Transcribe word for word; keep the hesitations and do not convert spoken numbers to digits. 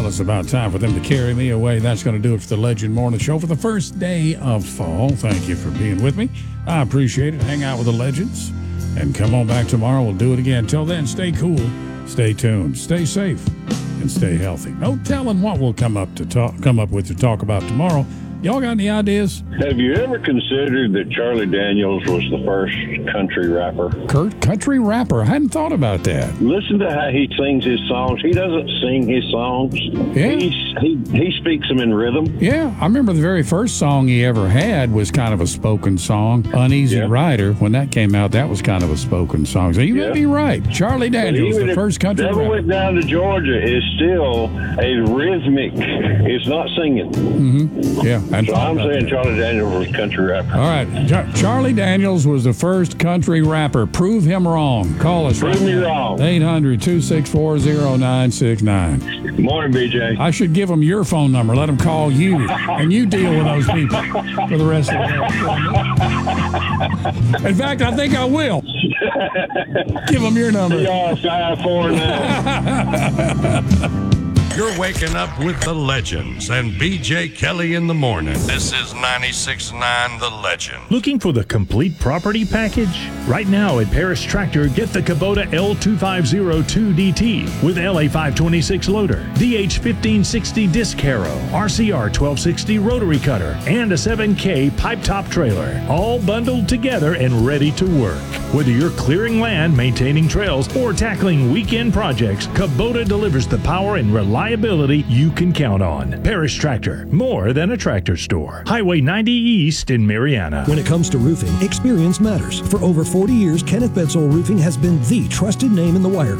Well, it's about time for them to carry me away. That's going to do it for the Legend Morning Show for the first day of fall. Thank you for being with me. I appreciate it. Hang out with the legends. And come on back tomorrow. We'll do it again. Till then, stay cool, stay tuned, stay safe, and stay healthy. No telling what we'll come up to talk, come up with to talk about tomorrow. Y'all got any ideas? Have you ever considered that Charlie Daniels was the first country rapper? Kurt, country rapper. I hadn't thought about that. Listen to how he sings his songs. He doesn't sing his songs. Yeah. He's, he he speaks them in rhythm. Yeah, I remember the very first song he ever had was kind of a spoken song, Uneasy Yeah. Rider. When that came out, that was kind of a spoken song. So you Yeah. may be right. Charlie Daniels, the if first country Never rapper. Went Down to Georgia is still a rhythmic. It's not singing. Mm-hmm. Yeah. I So thought I'm about saying that. Charlie Daniels was country rapper. All right. Char- Charlie Daniels was the first country rapper. Prove him wrong. Call us. Prove right me now. wrong. eight hundred, two six four, zero nine six nine. Morning, B J. I should give them your phone number. Let them call you, and you deal with those people for the rest of the day. In fact, I think I will. Give them your number. C R five four nine. You're waking up with the legends and B J Kelly in the morning. This is ninety-six point nine The Legend. Looking for the complete property package? Right now at Paris Tractor, get the Kubota L two five zero two D T with L A five twenty-six loader, D H fifteen sixty disc harrow, R C R twelve sixty rotary cutter, and a seven K pipe top trailer, all bundled together and ready to work. Whether you're clearing land, maintaining trails, or tackling weekend projects, Kubota delivers the power and reliability you can count on. Paris Tractor, more than a tractor store. Highway ninety East in Mariana. When it comes to roofing, experience matters. For over forty years, Kenneth Bedsole Roofing has been the trusted name in the wire